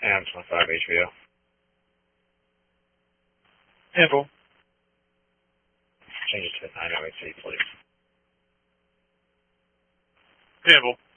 And 25 HBO. Handle. Change it to 908C, please. Handle.